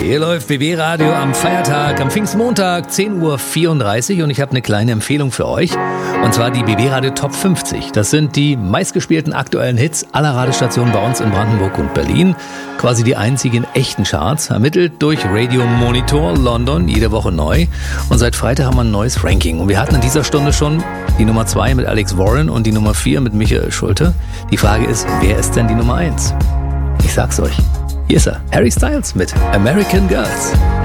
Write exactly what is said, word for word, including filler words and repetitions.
Hier läuft B B Radio am Feiertag, am Pfingstmontag, zehn Uhr vierunddreißig und ich habe eine kleine Empfehlung für euch. Und zwar die B B Radio Top fünfzig. Das sind die meistgespielten aktuellen Hits aller Radiostationen bei uns in Brandenburg und Berlin. Quasi die einzigen echten Charts, ermittelt durch Radio Monitor London, jede Woche neu. Und seit Freitag haben wir ein neues Ranking. Und wir hatten in dieser Stunde schon die Nummer zwei mit Alex Warren und die Nummer vier mit Michael Schulte. Die Frage ist, wer ist denn die Nummer eins? Ich sag's euch. Hier ist er, Harry Styles mit American Girls.